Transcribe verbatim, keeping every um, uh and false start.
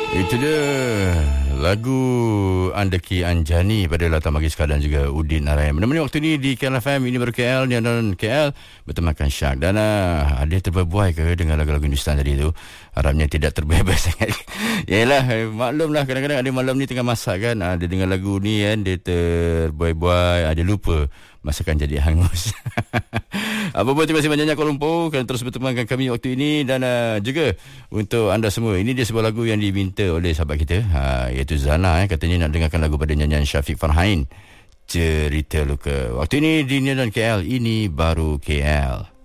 Itu dia lagu Andeki Anjani pada Lata Magiska dan juga Udin Narayan. Menemani waktu ini di K L F M, ini baru K L, ni dan K L bertemankan Syak. Dan uh, ada terbuai ke dengan lagu-lagu Hindustan tadi tu? Harapnya tidak terbebas sangat. Yalah, maklumlah kadang-kadang ada malam ni tengah masak kan, ada dengar lagu ni kan, dia terbuai-buai, ada lupa masakan jadi hangus. Apa pun, terima kasih banyaknya Kuala Lumpur kerana terus bertemankan kami waktu ini. Dan uh, juga untuk anda semua, ini dia sebuah lagu yang diminta oleh sahabat kita, uh, iaitu Zana, eh, katanya nak dengarkan lagu pada nyanyian Syafiq Farhain, Cerita Luka. Waktu ini di Nia dan K L, ini baru K L.